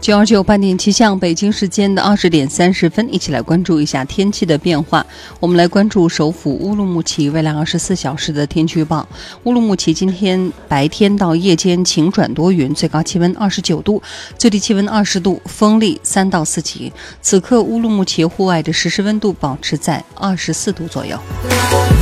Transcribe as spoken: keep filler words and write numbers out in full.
九二九半点气象，北京时间的二十点三十分，一起来关注一下天气的变化。我们来关注首府乌鲁木齐未来二十四小时的天气预报。乌鲁木齐今天白天到夜间晴转多云，最高气温二十九度，最低气温二十度，风力三到四级。此刻乌鲁木齐户外的实时温度保持在二十四度左右。